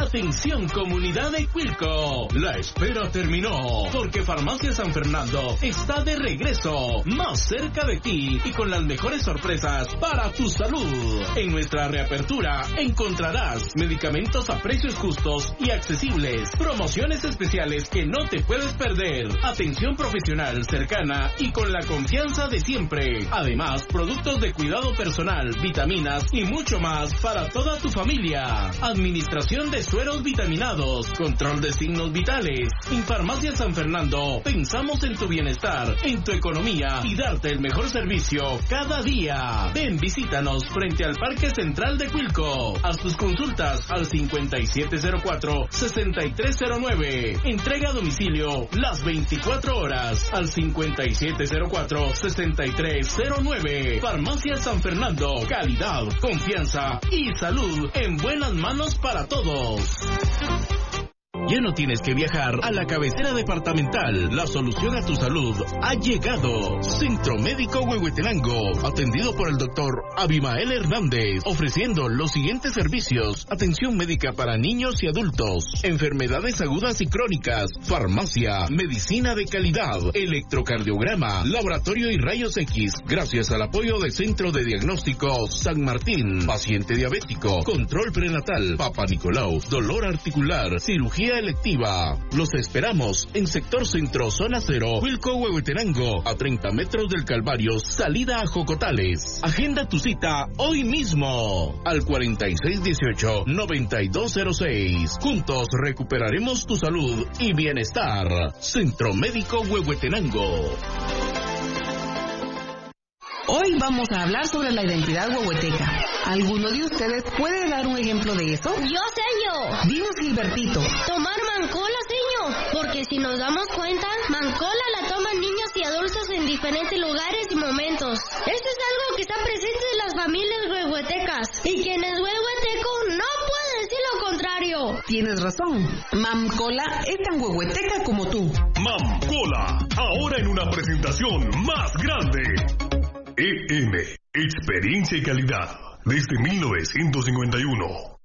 Atención comunidad de Cuilco, la espera terminó, porque Farmacia San Fernando está de regreso, más cerca de ti y con las mejores sorpresas para tu salud. En nuestra reapertura encontrarás medicamentos a precios justos y accesibles, promociones especiales que no te puedes perder, atención profesional cercana y con la confianza de siempre. Además, productos de cuidado personal, vitaminas y mucho más para toda tu familia. Administración de sueros vitaminados, control de signos vitales. En Farmacia San Fernando pensamos en tu bienestar, en tu economía y darte el mejor servicio cada día. Ven, visítanos frente al Parque Central de Cuilco. Haz tus consultas al 5704-6309. Entrega a domicilio las 24 horas al 5704-6309. Farmacia San Fernando, calidad, confianza y salud en buenas manos para todos. Ya no tienes que viajar a la cabecera departamental. La solución a tu salud ha llegado. Centro Médico Huehuetenango, atendido por el doctor Abimael Hernández, ofreciendo los siguientes servicios: atención médica para niños y adultos, enfermedades agudas y crónicas, farmacia, medicina de calidad, electrocardiograma, laboratorio y rayos X, gracias al apoyo del Centro de Diagnóstico San Martín, paciente diabético, control prenatal, Papa Nicolau, dolor articular, cirugía electiva. Los esperamos en Sector Centro, Zona 0, Cuilco, Huehuetenango, a 30 metros del Calvario, salida a Jocotales. Agenda tu cita hoy mismo al 4618-9206. Juntos recuperaremos tu salud y bienestar. Centro Médico Huehuetenango. Hoy vamos a hablar sobre la identidad huehueteca. ¿Alguno de ustedes puede dar un ejemplo de eso? Yo, señor. Dinos, Gilbertito. Tomar mancola, señor. Porque si nos damos cuenta, mancola la toman niños y adultos en diferentes lugares y momentos. Esto es algo que está presente en las familias huehuetecas. Y quien es huehueteco no puede decir lo contrario. Tienes razón. Mamcola es tan huehueteca como tú. Mamcola, ahora en una presentación más grande. EM, experiencia y calidad desde 1951.